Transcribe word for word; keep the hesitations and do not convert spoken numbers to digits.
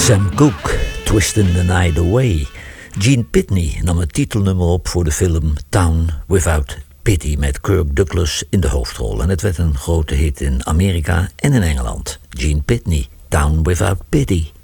Sam Cooke, Twisting the Night Away. Gene Pitney nam het titelnummer op voor de film Town Without Pity met Kirk Douglas in de hoofdrol. En het werd een grote hit in Amerika en in Engeland. Gene Pitney, Town Without Pity.